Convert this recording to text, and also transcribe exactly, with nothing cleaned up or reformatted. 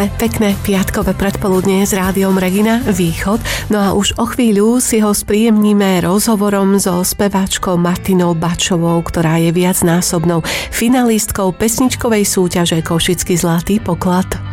Pekné piatkové predpoludnie s rádiom Regina Východ. No a už o chvíľu si ho spríjemníme rozhovorom so speváčkou Martinou Bačovou, ktorá je viacnásobnou finalistkou pesničkovej súťaže Košický zlatý poklad.